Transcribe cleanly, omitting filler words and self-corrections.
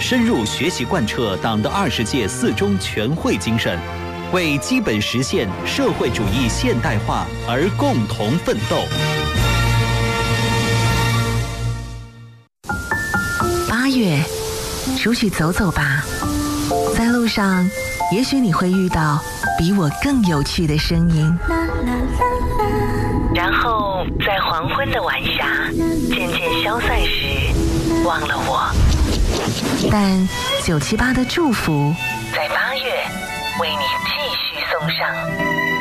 深入学习贯彻党的20届4中全会精神，为基本实现社会主义现代化而共同奋斗。 8月，出去走走吧，在路上，也许你会遇到比我更有趣的声音。然后在黄昏的晚霞渐渐消散时，忘了我。但978的祝福，在8月为你继续送上。